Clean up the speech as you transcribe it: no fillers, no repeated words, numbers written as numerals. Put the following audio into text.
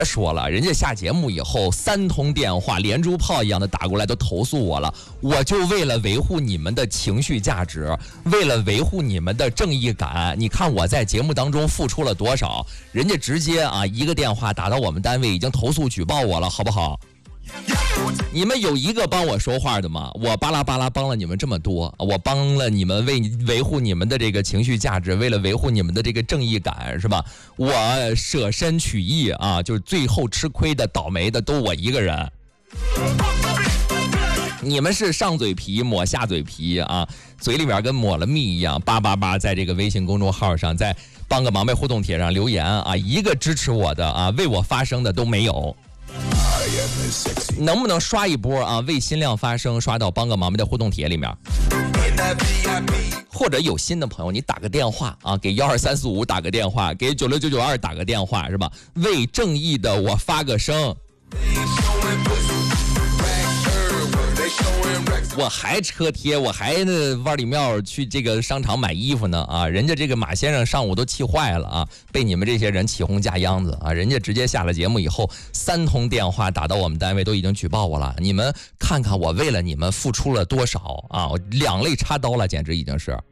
说了，人家下节目以后3通电话连珠炮一样的打过来都投诉我了，我就为了维护你们的情绪价值，为了维护你们的正义感，你看我在节目当中付出了多少，人家直接一个电话打到我们单位已经投诉举报我了，好不好？你们有一个帮我说话的吗？我巴拉巴拉帮了你们这么多，我帮了你们，维护你们的这个情绪价值，为了维护你们的这个正义感，是吧？我舍身取义就是最后吃亏的倒霉的都我一个人。你们是上嘴皮抹下嘴皮嘴里面跟抹了蜜一样，叭叭叭在这个微信公众号上，在帮个忙呗互动帖上留言一个支持我的为我发声的都没有。能不能刷一波为新亮发声，刷到帮个忙的互动帖里面？或者有新的朋友，你打个电话给12345打个电话，给96992打个电话，是吧？为正义的我发个声。我还车贴，我还弯里庙去这个商场买衣服呢人家这个马先生上午都气坏了被你们这些人起哄架秧子人家直接下了节目以后3通电话打到我们单位都已经举报我了，你们看看我为了你们付出了多少我两肋插刀了，简直已经是。